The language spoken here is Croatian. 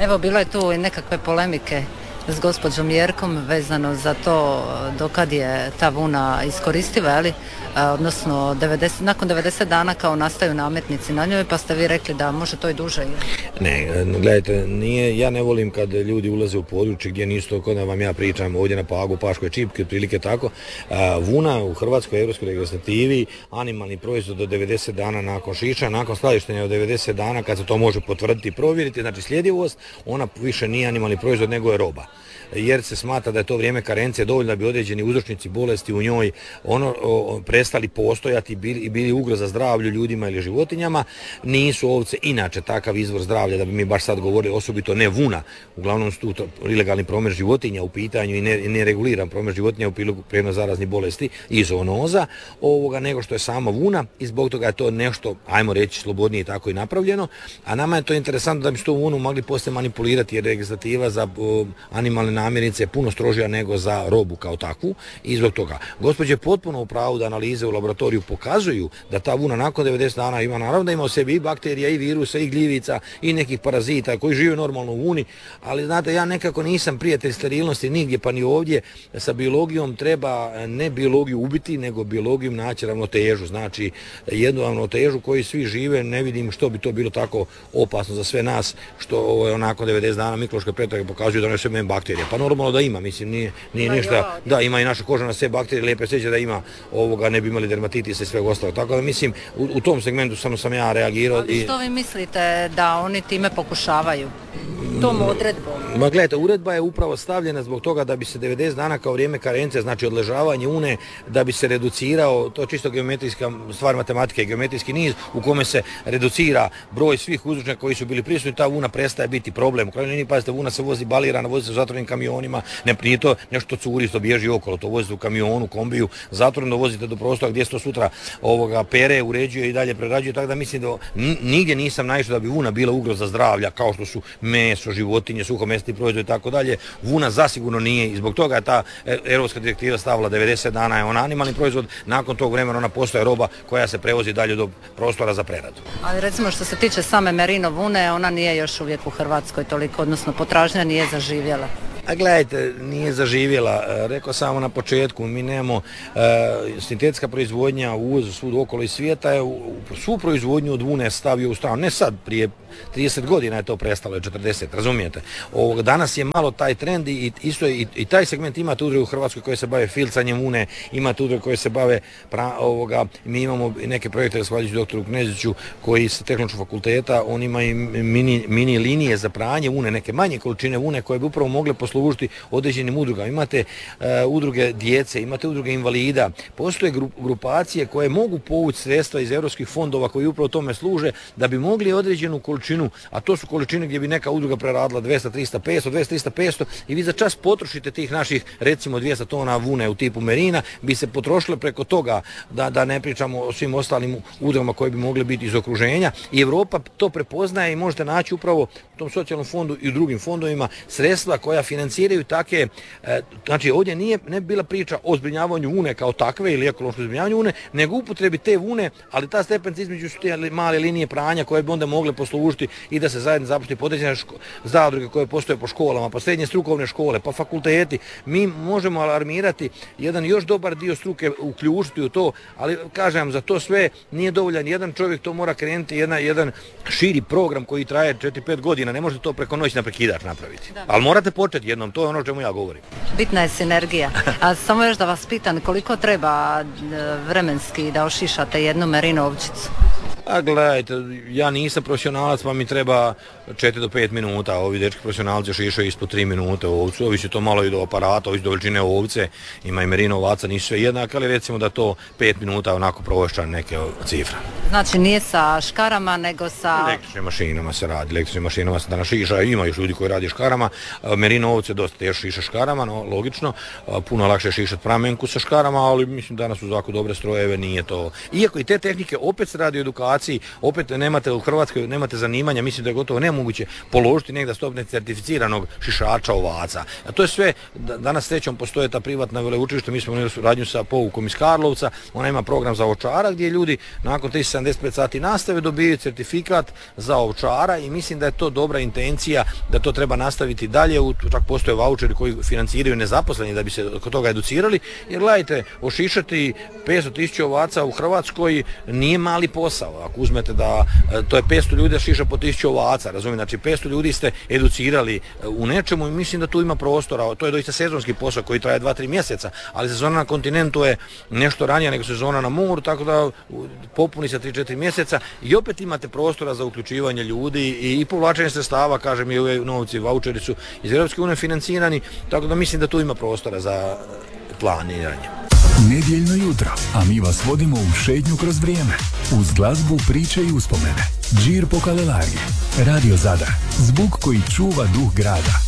Evo, bilo je tu i nekakve polemike s gospođom Jerkom vezano za to dokad je ta vuna iskoristiva, je li? Odnosno nakon 90 dana kao nastaju nametnici na njoj, pa ste vi rekli da može to i duže. Ne, gledajte, ja ne volim kad ljudi ulaze u područje gdje nisu to kod vam ja pričam ovdje na Pagu, Paškoj čipki, otprilike tako. Vuna u Hrvatskoj europskoj legislativi, animalni proizvod do 90 dana nakon šiša, nakon skladištenja od 90 dana kad se to može potvrditi i provjeriti, znači sljedivost, ona više nije animalni proizvod nego je roba. Jer se smatra da je to vrijeme karencije dovoljno da bi određeni uzročnici bolesti u njoj prestali postojati i bili ugroza zdravlju ljudima ili životinjama. Nisu ovce inače takav izvor zdravlja da bi mi baš sad govorili, osobito ne vuna, uglavnom su tu ilegalni promet životinja u pitanju i nereguliran promet životinja u prilogu prijenos zaraznih bolesti i zoonoza, nego što je sama vuna i zbog toga je to nešto, ajmo reći, slobodnije tako i napravljeno, a nama je to interesantno da bi s to vunu mogli poslije manipulirati jer legislativa za animalne namirnice je puno strožija nego za robu kao takvu i zbog toga. Gospođe je potpuno u pravu da analize u laboratoriju pokazuju da ta vuna nakon 90 dana ima, naravno da ima u sebi i bakterija, i virusa, i gljivica, i nekih parazita koji žive normalno u vuni, ali znate, ja nekako nisam prijatelj sterilnosti nigdje, pa ni ovdje. Sa biologijom treba ne biologiju ubiti, nego biologijom naći ravnotežu. Znači, jednu ravnotežu koju svi žive, ne vidim što bi to bilo tako opasno za sve nas, što nakon 90 dana mikroške pretrage pokazuju da ne sve bakterije. Pa normalno da ima, mislim, nije ništa, da ima i naša koža na sve bakterije, lijepe sjeće da ima ne bi imali dermatitis i sve ostalo. Tako da mislim, u tom segmentu sam ja reagirao. Ali što vi mislite da oni time pokušavaju? Tom odredbom? Ma gledajte, uredba je upravo stavljena zbog toga da bi se 90 dana kao vrijeme karencije, znači odležavanje une, da bi se reducirao, to je čisto geometrijska stvar matematike, geometrijski niz u kome se reducira broj svih uzročnika koji su bili prisutni, ta vuna prestaje biti problem. U krajnjoj liniji, pazite, vuna se vozi balirana, vozi se u zatvorenim kamionima, nije to nešto curi što bježi okolo, to vozite u kamionu, kombiju, zatvoreno vozite do prostora gdje se to sutra pere, uređuje i dalje prerađuje, tako da mislim da nigdje nisam naišao da bi vuna bila ugroza zdravlja, kao što su meso, životinje, suhomesni proizvod i tako dalje. Vuna zasigurno nije i zbog toga je ta europska direktiva stavila 90 dana je ona animalni proizvod, nakon tog vremena ona postaje roba koja se prevozi dalje do prostora za preradu. Ali recimo što se tiče same merino vune, ona nije još uvijek u Hrvatskoj toliko, odnosno potražnja nije zaživjela. A gledajte, nije zaživjela. Rekao sam na početku, mi nemamo sintetska proizvodnja u uvozu svud okolo i svijeta je svu proizvodnju od vune stavio u stranu. Ne sad, prije 30 godina je to prestalo, 40, razumijete. Danas je malo taj trend i isto i taj segment imate udruge u Hrvatskoj koje se bave filcanjem vune, imate udruge koje se bave mi imamo neke projekte, zahvaljujući doktoru Kneziću, koji sa Tehnološkog fakulteta, on ima i mini linije za pranje vune, neke manje količine vune koje bi upravo mogle poslužiti određenim udrugama. Imate udruge djece, imate udruge invalida, postoje grupacije koje mogu povući sredstva iz europskih fondova koji upravo tome služe da bi mogli određenu količinu, a to su količine gdje bi neka udruga preradila 200, 300, 500, 200, 300, 500 i vi za čas potrošite tih naših recimo 200 tona vune u tipu merina, bi se potrošile preko toga, da ne pričamo o svim ostalim udrugama koje bi mogle biti iz okruženja i Europa to prepoznaje i možete naći upravo u tom socijalnom fondu i u drugim fondovima sredstva koja financiraju take, znači ovdje ne bila priča o zbrinjavanju vune kao takve ili ekološkom zbrinjavanju vune, nego upotrebi te vune, ali ta stepenca između su te male linije pranja koje bi onda mogle poslužiti i da se zajedno započne podređene zadruge koje postoje po školama, pa srednje strukovne škole, pa fakulteti. Mi možemo alarmirati jedan još dobar dio struke, uključiti u to, ali kažem, za to sve nije dovoljan jedan čovjek, to mora krenuti jedan širi program koji traje 4-5 godina, ne možete to preko noći na prekidač napraviti. Da. Ali morate početi jednom, to je ono o čemu ja govorim. Bitna je sinergija. A samo još da vas pitam, koliko treba vremenski da ošišate jednu merino ovčicu? A gledajte, ja nisam profesionalac, pa mi treba 4 do 5 minuta, ovi dečki profesionalci šišaju ispod 3 minute ovcu, ovisi to malo i do aparata, ovisi do veličine ovce, ima i merino ovaca, nisu sve jednake, ali recimo da to 5 minuta onako provešćan neke cifra. Znači nije sa škarama, nego sa... Električnim mašinama se radi, električnim mašinama se danas šiša, ima još ljudi koji radi škarama, merino ovce dosta teško šiša škarama, no, logično, puno lakše šišati pramenku sa škarama, ali mislim danas uz ovako dobre strojeve nije to. Iako i te tehnike opet se radi o edukaciji, opet nemate u Hrvatskoj, nemate zanimanja, mislim da je gotovo nemoguće položiti negdje stopne certificiranog šišača ovaca. A to je sve, danas srećom postoje ta privatna veleučilišta, mi smo imali suradnju sa Poukom iz Karlovca, ona ima program za ovčara gdje ljudi nakon 375 sati nastave dobijaju certifikat za ovčara i mislim da je to dobra intencija da to treba nastaviti dalje, čak postoje vaučeri koji financiraju nezaposleni da bi se oko toga educirali, jer gledajte, ošišati 500.000 ovaca u Hrvatskoj nije mali posao. Ako uzmete da to je 500 ljudi da šiša po 1000 ovaca, razumijem, znači 500 ljudi ste educirali u nečemu i mislim da tu ima prostora. To je doista sezonski posao koji traje 2-3 mjeseca, ali sezona na kontinentu je nešto ranije nego sezona na moru, tako da popuni se 3-4 mjeseca i opet imate prostora za uključivanje ljudi i povlačenje sredstava, kažem, i ove novci vaučeri su iz Europske unije financirani, tako da mislim da tu ima prostora za planiranje. Nedjeljno jutro, a mi vas vodimo u šetnju kroz vrijeme. Uz glazbu, priče i uspomene. Džir po Kalerargi. Radio Zadar. Zvuk koji čuva duh grada.